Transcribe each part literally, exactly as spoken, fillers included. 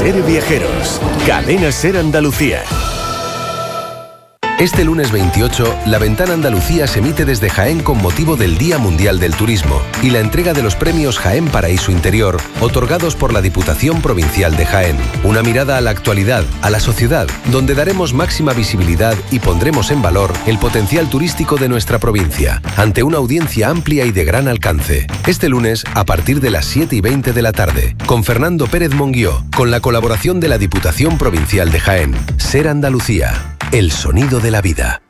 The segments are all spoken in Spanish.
Ser Viajeros. Cadena Ser Andalucía. Este lunes veintiocho, La Ventana Andalucía se emite desde Jaén con motivo del Día Mundial del Turismo y la entrega de los premios Jaén Paraíso Interior, otorgados por la Diputación Provincial de Jaén. Una mirada a la actualidad, a la sociedad, donde daremos máxima visibilidad y pondremos en valor el potencial turístico de nuestra provincia, ante una audiencia amplia y de gran alcance. Este lunes, a partir de las siete y veinte de la tarde, con Fernando Pérez Monguió, con la colaboración de la Diputación Provincial de Jaén. Ser Andalucía. El sonido de la vida.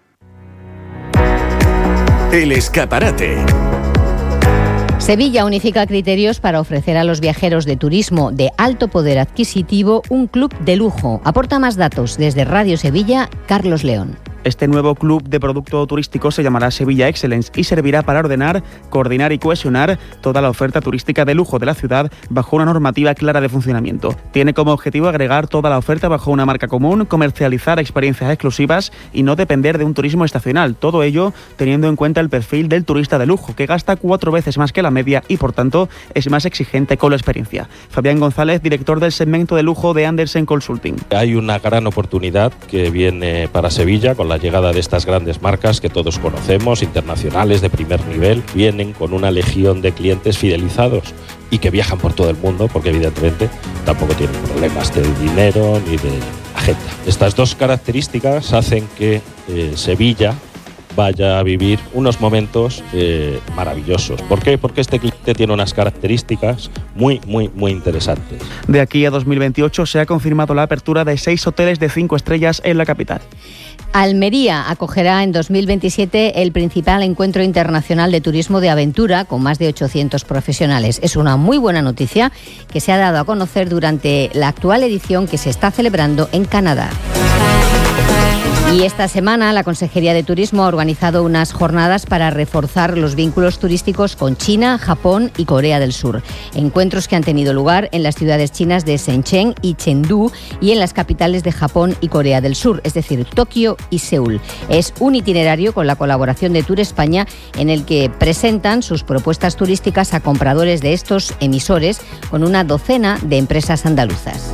El escaparate. Sevilla unifica criterios para ofrecer a los viajeros de turismo de alto poder adquisitivo un club de lujo. Aporta más datos desde Radio Sevilla, Carlos León. Este nuevo club de producto turístico se llamará Sevilla Excellence y servirá para ordenar, coordinar y cohesionar toda la oferta turística de lujo de la ciudad bajo una normativa clara de funcionamiento. Tiene como objetivo agregar toda la oferta bajo una marca común, comercializar experiencias exclusivas y no depender de un turismo estacional. Todo ello teniendo en cuenta el perfil del turista de lujo, que gasta cuatro veces más que la media y por tanto es más exigente con la experiencia. Fabián González, director del segmento de lujo de Andersen Consulting. Hay una gran oportunidad que viene para Sevilla con la llegada de estas grandes marcas que todos conocemos, internacionales de primer nivel, vienen con una legión de clientes fidelizados y que viajan por todo el mundo porque evidentemente tampoco tienen problemas de dinero ni de agenda. Estas dos características hacen que eh, Sevilla vaya a vivir unos momentos eh, maravillosos. ¿Por qué? Porque este cliente tiene unas características muy, muy, muy interesantes. De aquí a dos mil veintiocho se ha confirmado la apertura de seis hoteles de cinco estrellas en la capital. Almería acogerá en dos mil veintisiete el principal encuentro internacional de turismo de aventura con más de ochocientos profesionales. Es una muy buena noticia que se ha dado a conocer durante la actual edición que se está celebrando en Canadá. Y esta semana la Consejería de Turismo ha organizado unas jornadas para reforzar los vínculos turísticos con China, Japón y Corea del Sur. Encuentros que han tenido lugar en las ciudades chinas de Shenzhen y Chengdu y en las capitales de Japón y Corea del Sur, es decir, Tokio y Seúl. Es un itinerario con la colaboración de Tour España en el que presentan sus propuestas turísticas a compradores de estos emisores con una docena de empresas andaluzas.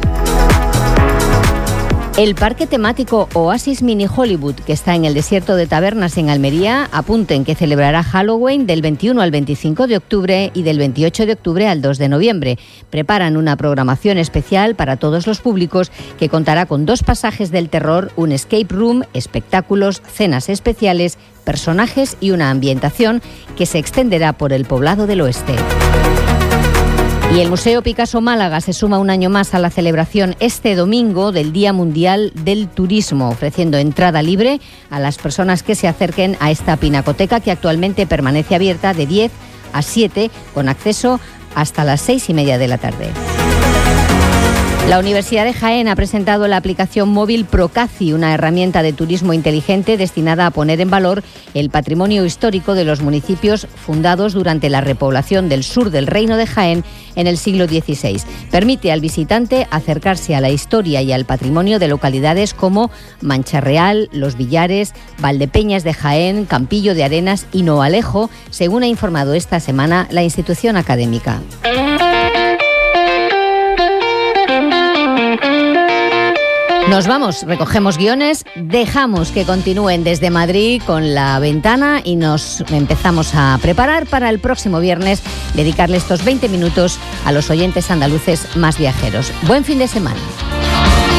El parque temático Oasis Mini Hollywood, que está en el desierto de Tabernas en Almería, apunten que celebrará Halloween del veintiuno al veinticinco de octubre y del veintiocho de octubre al dos de noviembre. Preparan una programación especial para todos los públicos que contará con dos pasajes del terror, un escape room, espectáculos, cenas especiales, personajes y una ambientación que se extenderá por el poblado del oeste. Y el Museo Picasso Málaga se suma un año más a la celebración este domingo del Día Mundial del Turismo, ofreciendo entrada libre a las personas que se acerquen a esta pinacoteca que actualmente permanece abierta de diez a siete con acceso hasta las seis y media de la tarde. La Universidad de Jaén ha presentado la aplicación móvil Procasi, una herramienta de turismo inteligente destinada a poner en valor el patrimonio histórico de los municipios fundados durante la repoblación del sur del Reino de Jaén en el siglo dieciséis. Permite al visitante acercarse a la historia y al patrimonio de localidades como Mancha Real, Los Villares, Valdepeñas de Jaén, Campillo de Arenas y Noalejo, según ha informado esta semana la institución académica. Nos vamos, recogemos guiones, dejamos que continúen desde Madrid con La Ventana y nos empezamos a preparar para el próximo viernes dedicarle estos veinte minutos a los oyentes andaluces más viajeros. Buen fin de semana.